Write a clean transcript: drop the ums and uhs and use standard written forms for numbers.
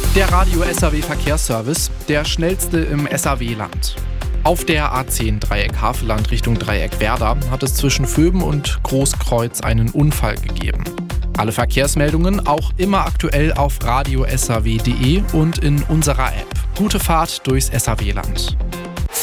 Der Radio SAW Verkehrsservice, der schnellste im SAW-Land. Auf der A10 Dreieck Havelland Richtung Dreieck Werder hat es zwischen Vöben und Großkreuz einen Unfall gegeben. Alle Verkehrsmeldungen auch immer aktuell auf radiosaw.de und in unserer App. Gute Fahrt durchs SAW-Land.